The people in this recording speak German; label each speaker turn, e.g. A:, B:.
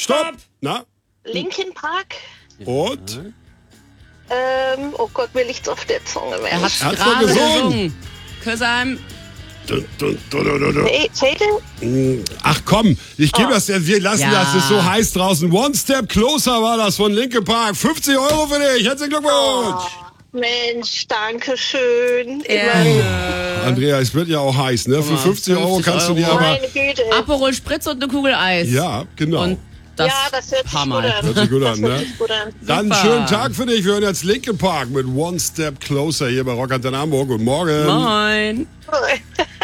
A: Stopp! Na?
B: Linkin Park.
A: Und?
B: Oh Gott, mir liegt's auf der Zunge.
C: Er hat
A: Hat's doch
C: gerade
A: gesungen.
C: gesungen. Küssheim.
B: Fatal?
A: Ach komm, ich gebe das jetzt, wir lassen das, ist so heiß draußen. One Step Closer war das von Linkin Park. 50 Euro für dich, herzlichen Glückwunsch.
B: Mensch, danke schön.
A: Andrea, es wird ja auch heiß, ne? Für 50 Euro kannst du dir aber...
B: Meine Güte.
C: Aperol Spritz und eine Kugel Eis.
A: Ja, genau.
C: Und das,
B: Ja, das hört sich
C: Hammer.
B: gut an.
A: Hört sich gut an,
B: Das hört
A: ne?
B: sich gut an.
A: Dann
C: Super.
A: schönen Tag für dich. Wir hören jetzt Linkin Park mit One Step Closer hier bei Rock Antenne Hamburg. Guten Morgen.
C: Moin.